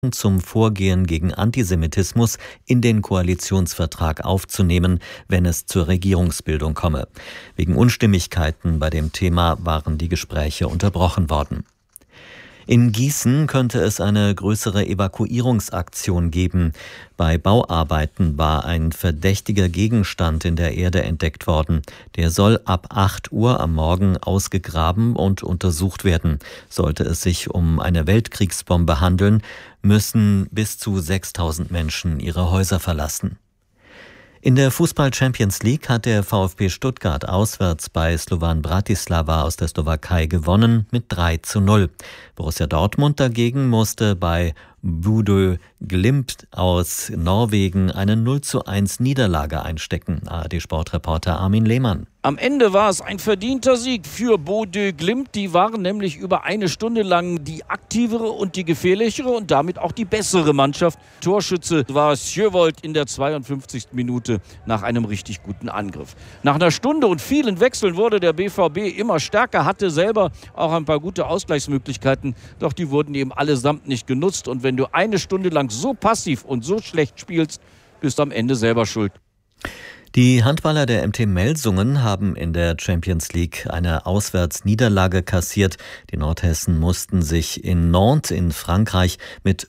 zum Vorgehen gegen Antisemitismus in den Koalitionsvertrag aufzunehmen, wenn es zur Regierungsbildung komme. Wegen Unstimmigkeiten bei dem Thema waren die Gespräche unterbrochen worden. In Gießen könnte es eine größere Evakuierungsaktion geben. Bei Bauarbeiten war ein verdächtiger Gegenstand in der Erde entdeckt worden. Der soll ab 8 Uhr am Morgen ausgegraben und untersucht werden. Sollte es sich um eine Weltkriegsbombe handeln, müssen bis zu 6.000 Menschen ihre Häuser verlassen. In der Fußball-Champions League hat der VfB Stuttgart auswärts bei Slovan Bratislava aus der Slowakei gewonnen mit 3:0. Borussia Dortmund dagegen musste bei Bodø Glimt aus Norwegen eine 0:1 Niederlage einstecken. ARD-Sportreporter Armin Lehmann. Am Ende war es ein verdienter Sieg für Bodø Glimt. Die waren nämlich über eine Stunde lang die aktivere und die gefährlichere und damit auch die bessere Mannschaft. Torschütze war Sjöwold in der 52. Minute nach einem richtig guten Angriff. Nach einer Stunde und vielen Wechseln wurde der BVB immer stärker, hatte selber auch ein paar gute Ausgleichsmöglichkeiten. Doch die wurden eben allesamt nicht genutzt. Und wenn du eine Stunde lang so passiv und so schlecht spielst, bist du am Ende selber schuld. Die Handballer der MT Melsungen haben in der Champions League eine Auswärtsniederlage kassiert. Die Nordhessen mussten sich in Nantes in Frankreich mit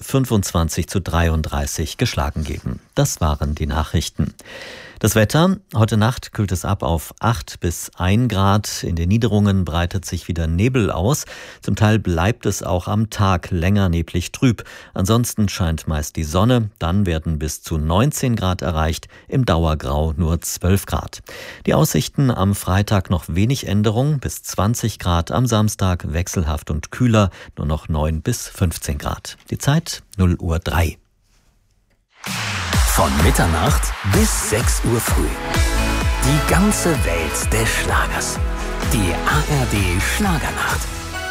25:33 geschlagen geben. Das waren die Nachrichten. Das Wetter: Heute Nacht kühlt es ab auf 8 bis 1 Grad. In den Niederungen breitet sich wieder Nebel aus. Zum Teil bleibt es auch am Tag länger neblig trüb. Ansonsten scheint meist die Sonne. Dann werden bis zu 19 Grad erreicht. Im Dauergrau nur 12 Grad. Die Aussichten: am Freitag noch wenig Änderung, bis 20 Grad. Am Samstag wechselhaft und kühler, nur noch 9 bis 15 Grad. Die Zeit 0:03. Von Mitternacht bis 6 Uhr früh. Die ganze Welt des Schlagers. Die ARD Schlagernacht.